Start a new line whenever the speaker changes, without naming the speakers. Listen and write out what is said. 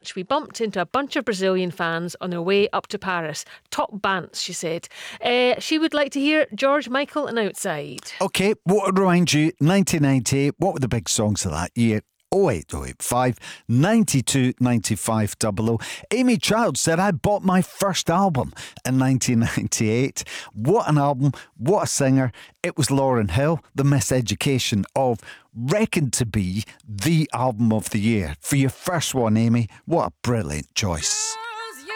church, we bumped into a bunch of Brazilian fans on their way up to Paris. Top bants, she said. She would like to hear George Michael and Outside.
OK, what would remind you, 1998, what were the big songs of that year? 08085 92 95 00. Amy Child said, I bought my first album in 1998. What an album, what a singer. It was Lauryn Hill, The Miseducation of, reckoned to be the album of the year. For your first one, Amy, what a brilliant choice.